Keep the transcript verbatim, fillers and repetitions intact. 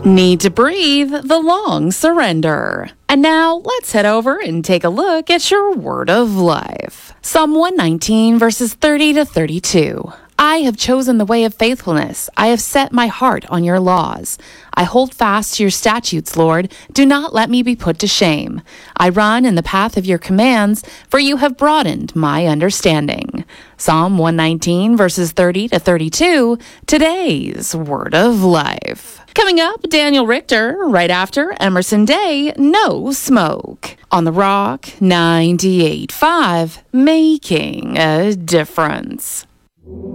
Need to breathe the long surrender. And now let's head over and take a look at your word of life. Psalm one nineteen, verses thirty to thirty-two. I have chosen the way of faithfulness. I have set my heart on your laws. I hold fast to your statutes, Lord. Do not let me be put to shame. I run in the path of your commands, for you have broadened my understanding. Psalm one nineteen, verses thirty to thirty-two, today's word of life. Coming up, Daniel Richter, right after Emerson Day, No Smoke. On The Rock, ninety-eight point five, making a difference.